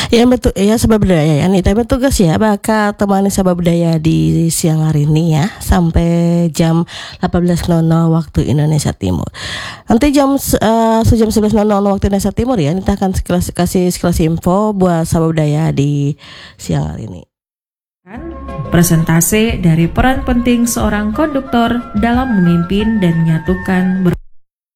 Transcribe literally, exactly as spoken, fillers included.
Ya betul ya, Sabab Budaya ya Nita bertugas ya bakal temani Sabab Budaya di siang hari ini ya sampai jam delapan belas nol nol waktu Indonesia Timur. Nanti jam uh, sejam sebelas nol nol waktu Indonesia Timur ya Nita akan sekilas, kasih sekilas info buat Sabab Budaya di siang hari ini. Presentase dari peran penting seorang konduktor dalam memimpin dan menyatukan